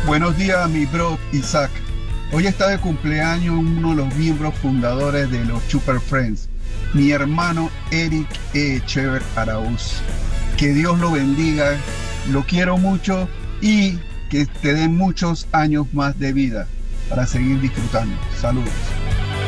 Buenos días, mi bro Isaac. Hoy está de cumpleaños uno de los miembros fundadores de los Super Friends, mi hermano Eric Echever Araúz. Que Dios lo bendiga, lo quiero mucho y que te den muchos años más de vida para seguir disfrutando. Saludos.